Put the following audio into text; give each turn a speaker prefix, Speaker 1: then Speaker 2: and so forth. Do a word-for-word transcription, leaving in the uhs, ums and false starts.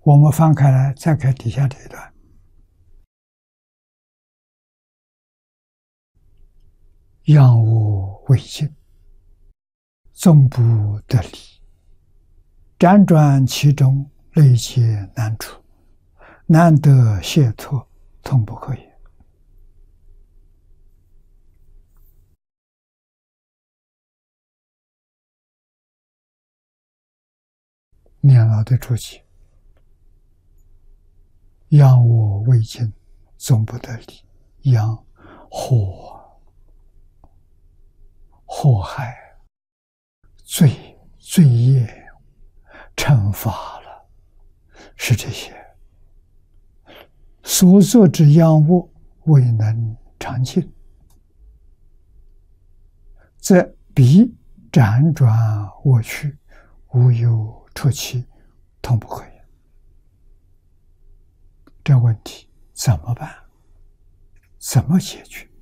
Speaker 1: 我们翻开来，再看底下这一段。养我未尽，纵不得理，辗转其中，累劫难除，难得解脱，痛不可言。年老的注解：养我未尽，纵不得理，养祸祸害、罪罪业、惩罚了，是这些。所作之殃恶，未能长尽，则彼辗转我去，无有出期，痛不可言。这问题怎么办？怎么解决？